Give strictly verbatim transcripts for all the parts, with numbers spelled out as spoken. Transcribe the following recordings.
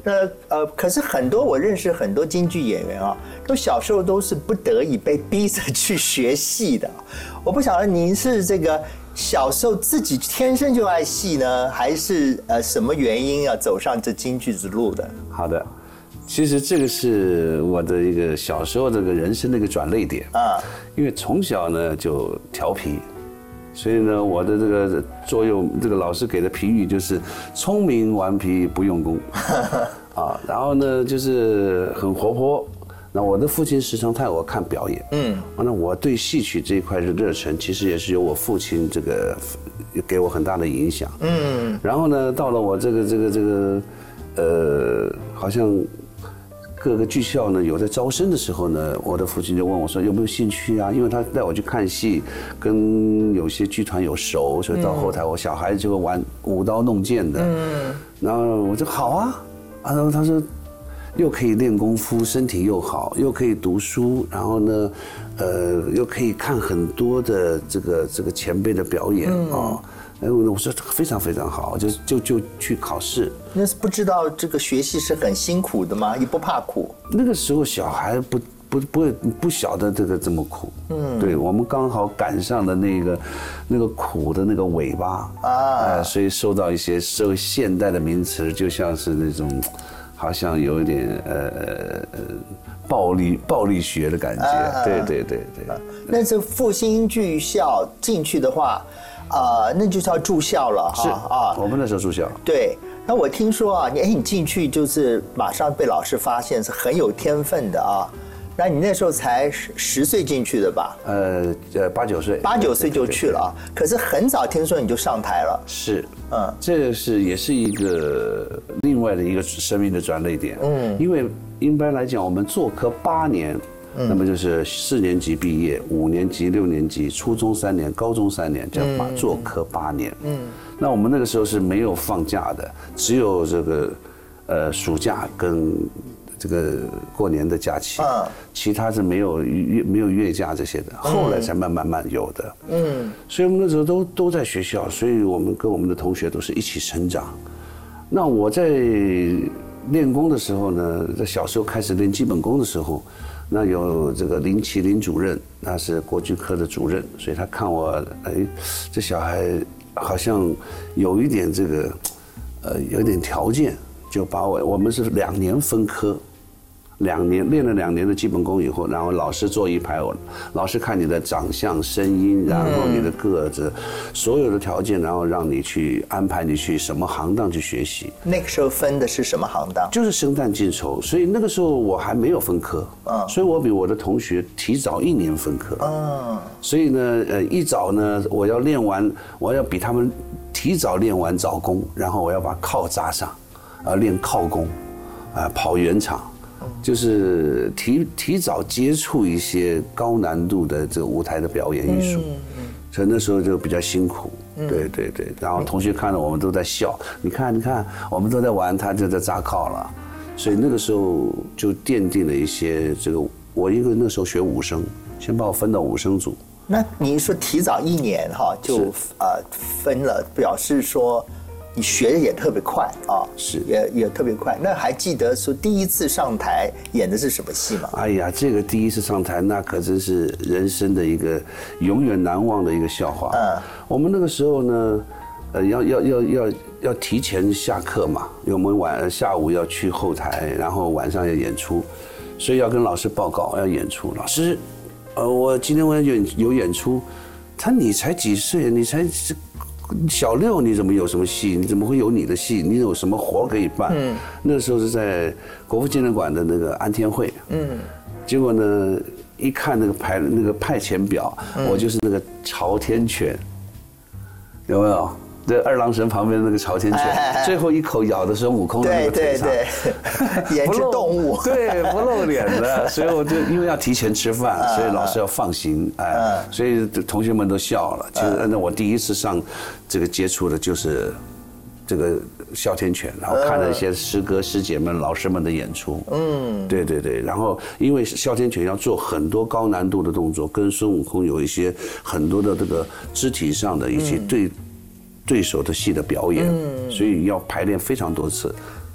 那呃，可是很多我认识很多京剧演员啊，都小时候都是不得已被逼着去学戏的。我不晓得您是这个小时候自己天生就爱戏呢，还是呃什么原因要走上这京剧之路的？ 好的。其实这个是我的一个小时候这个人生的一个转捩点啊，因为从小呢就调皮，所以呢我的这个座右这个老师给的评语就是聪明顽皮不用功啊，然后呢就是很活泼。那我的父亲时常带我看表演，嗯，那我对戏曲这一块的热忱，其实也是由我父亲这个给我很大的影响，嗯，然后呢到了我这个这个这个呃好像。各个剧校呢有在招生的时候呢，我的父亲就问我说有没有兴趣啊？因为他带我去看戏，跟有些剧团有熟，所以到后台我小孩子就会玩舞刀弄剑的。嗯，然后我就好啊，然后他说又可以练功夫，身体又好，又可以读书，然后呢，呃，又可以看很多的这个这个前辈的表演啊。嗯哎，我说非常非常好，就就就去考试。 那是不知道这个学习是很辛苦的吗？也不怕苦？ 那个时候小孩不不不会不晓得这个这么苦。嗯，对，我们刚好赶上了那个那个苦的那个尾巴啊，呃，所以受到一些社会现代的名词，就像是那种好像有一点呃呃暴力暴力学的感觉。啊、对对对对。啊、 那这复兴剧校进去的话。啊、呃，那就叫住校了哈。 是啊，我们那时候住校。 对，那我听说啊，你哎，你进去就是马上被老师发现是很有天分的啊。那你那时候才十岁进去的吧？ 呃呃，八九岁。 八九岁就去了啊。可是很早听说你就上台了。 是，嗯，这个是也是一个另外的一个生命的转捩点。嗯，因为一般来讲，我们做科八年。那么就是四年级毕业，五年级、六年级，初中三年，高中三年，叫把做科八年。嗯，那我们那个时候是没有放假的，只有这个呃暑假跟这个过年的假期，嗯，其他是没有月没有月假这些的，后来才慢慢慢有的。嗯，所以我们那时候都都在学校，所以我们跟我们的同学都是一起成长。那我在练功的时候呢，在小时候开始练基本功的时候。那有这个林麒麟主任，他是国剧科的主任，所以他看我，哎，这小孩好像有一点这个，呃，有一点条件，就把我，我们是两年分科，两年练了两年的基本功以后，然后老师坐一排，老师看你的长相、声音，然后你的个子，所有的条件，然后让你去安排你去什么行当去学习。 那个时候分的是什么行当？ 就是生旦净筹，所以那个时候我还没有分科，嗯，所以我比我的同学提早一年分科，嗯，所以呢，呃，一早呢，我要练完，我要比他们提早练完早功，然后我要把靠扎上，啊，练靠功，啊，跑圆场。就是提提早接触一些高难度的这个舞台的表演艺术，嗯、所以那时候就比较辛苦。嗯、对对对，然后同学看了我们都在笑，你看你看，我们都在玩，他就在扎靠了。所以那个时候就奠定了一些这个，我因为那时候学武生，先把我分到武生组。 那你说提早一年哈就呃分了，表示说。你学的也特别快啊， 是也也特别快。那还记得说第一次上台演的是什么戏吗？ 哎呀，这个第一次上台那可真是人生的一个永远难忘的一个笑话。嗯，我们那个时候呢，呃，要要要要要提前下课嘛，因为我们晚下午要去后台，然后晚上要演出，所以要跟老师报告要演出。老师，呃，我今天我有有演出。他你才几岁，你才小六，你怎么有什么戏？你怎么会有你的戏？你有什么活可以办？嗯，那时候是在国父纪念馆的那个安天会。嗯，结果呢，一看那个排那个派遣表，嗯、我就是那个朝天犬，有没有？对，二郎神旁边那个朝天犬，哎、最后一口咬的孙悟空的那个腿上， 对对对，也是动物， 对，不露脸的，所以我就因为要提前吃饭，所以老师要放行，哎，嗯、所以同学们都笑了。其实那我第一次上这个接触的就是这个哮天犬，然后看了一些师哥师姐们、老师们的演出，嗯，对对对，然后因为哮天犬要做很多高难度的动作，跟孙悟空有一些很多的这个肢体上的一些对。对手的戏的表演，嗯、所以要排练非常多次，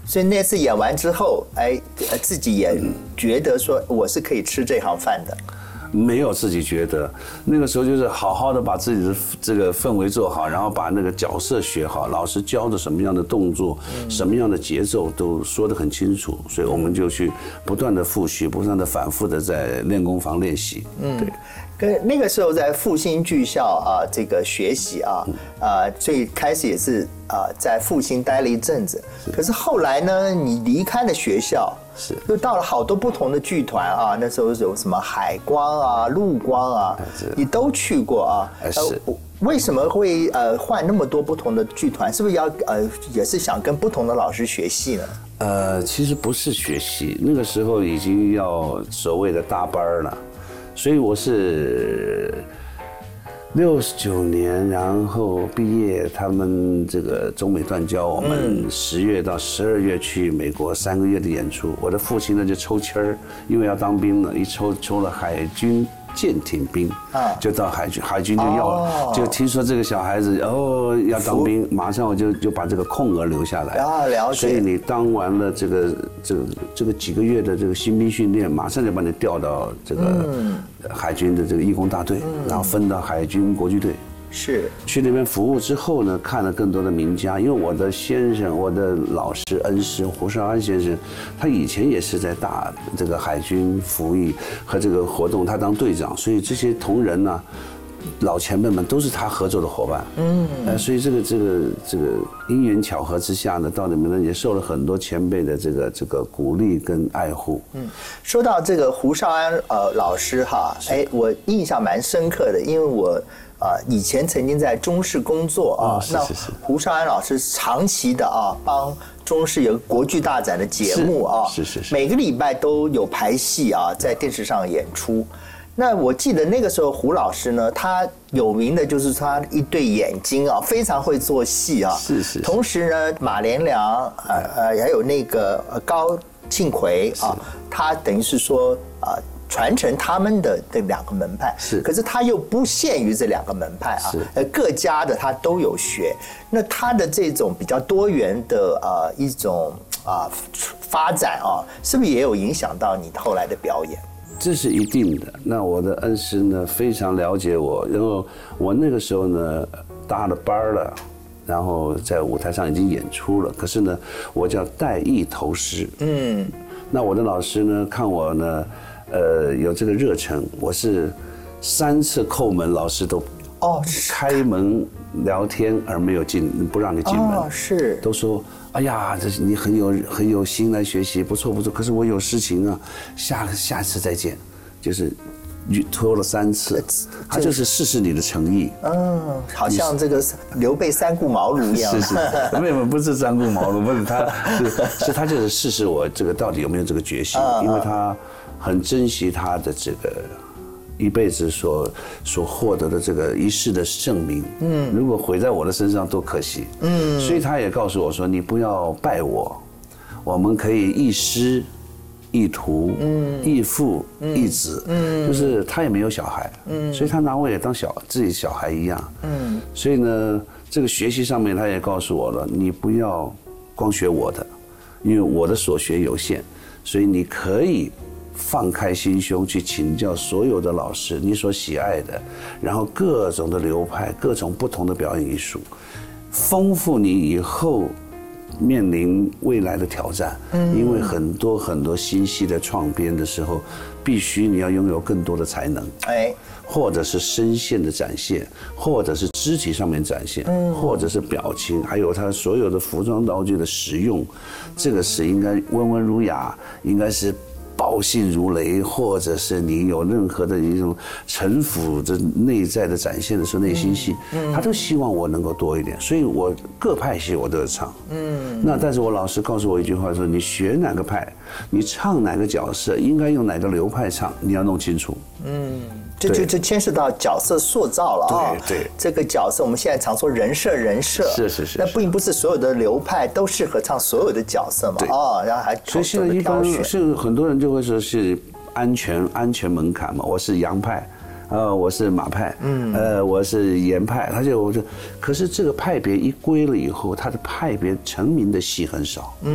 所以那次演完之后，哎，自己也觉得说我是可以吃这行饭的。 没有自己觉得，那个时候就是好好的把自己的这个氛围做好，然后把那个角色学好，老师教的什么样的动作、嗯、什么样的节奏都说得很清楚，所以我们就去不断的复习，不断的反复的在练功房练习。嗯，对。 跟那个时候在复兴剧校啊，这个学习啊，啊，最开始也是啊，在复兴待了一阵子。可是后来呢，你离开了学校， 是又到了好多不同的剧团啊。那时候有什么海光啊、陆光啊，你都去过啊。 是。 为什么会呃换那么多不同的剧团？是不是要呃也是想跟不同的老师学戏呢？ 呃，其实不是学戏，那个时候已经要所谓的大班了。所以我是六十九年，然后毕业，他们这个中美断交，我们十月到十二月去美国三个月的演出。我的父亲呢就抽签儿，因为要当兵了，一抽抽了海军舰艇兵，就到海军，海军就要了，就听说这个小孩子哦要当兵，马上我就就把这个空额留下来。 啊，了解。 所以你当完了这个这个这个几个月的这个新兵训练，马上就把你调到这个海军的这个义工大队，然后分到海军国剧队。 是去那边服务之后呢，看了更多的名家，因为我的先生，我的老师恩师胡绍安先生，他以前也是在大这个海军服役和这个活动，他当队长，所以这些同仁呢、啊，老前辈们都是他合作的伙伴。嗯，呃，所以这个这个这个因缘巧合之下呢，到里面呢也受了很多前辈的这个这个鼓励跟爱护。嗯， 说到这个胡绍安呃老师哈，哎，我印象蛮深刻的，因为我。啊，以前曾经在中视工作啊， 哦、是是是。 那胡绍安老师长期的啊，帮中视有国剧大展的节目啊， 是是是， 每个礼拜都有排戏啊，在电视上演出。那我记得那个时候胡老师呢，他有名的就是他一对眼睛啊，非常会做戏啊。 是 是, 是。 同时呢，马连良呃呃还有那个高庆奎啊，他等于是说啊。传承他们的这两个门派， 是， 可是他又不限于这两个门派啊，呃，各家的他都有学。那他的这种比较多元的呃一种啊、呃、发展啊，是不是也有影响到你后来的表演？ 这是一定的。那我的恩师呢非常了解我，然后我那个时候呢搭了班了。然后在舞台上已经演出了，可是呢，我叫带艺投师。嗯，那我的老师呢，看我呢，呃，有这个热忱，我是三次叩门，老师都哦开门聊天而没有进，不让你进门。 哦，是， 都说，哎呀，这你很有很有心来学习，不错不错。可是我有事情啊，下下次再见，就是。拖了三次，他就是试试你的诚意。 嗯，好像这个刘备三顾茅庐一样。 是是，没有不是三顾茅庐，不是他，是是他就是试试我这个到底有没有这个决心，因为他很珍惜他的这个一辈子所所获得的这个一世的盛名。嗯，如果毁在我的身上多可惜。嗯，所以他也告诉我说，你不要拜我，我们可以一师。一徒，嗯，一父，嗯、一子，嗯，就是他也没有小孩，嗯，所以他拿我也当小自己小孩一样，嗯，所以呢，这个学习上面他也告诉我了，你不要光学我的，因为我的所学有限，所以你可以放开心胸去请教所有的老师，你所喜爱的，然后各种的流派，各种不同的表演艺术，丰富你以后。面临未来的挑战，嗯，因为很多很多新戏的创编的时候，必须你要拥有更多的才能，哎，或者是声线的展现，或者是肢体上面展现，嗯，或者是表情，还有他所有的服装道具的使用，这个是应该温文儒雅，应该是。暴性如雷，或者是你有任何的一种城府的内在的展现的时候，内心戏，嗯，他都希望我能够多一点，所以我各派戏我都有唱，嗯，那但是我老师告诉我一句话说，你学哪个派，你唱哪个角色，应该用哪个流派唱，你要弄清楚，嗯。这就就牵涉到角色塑造了啊！对对，这个角色我们现在常说人设，人设是是是，那并不是所有的流派都适合唱所有的角色嘛？哦，然后还所以现在一般是很多人就会说是安全安全门槛嘛，我是杨派。呃，我是马派，嗯，呃，我是严派，他就我就，可是这个派别一归了以后，他的派别成名的戏很少，嗯。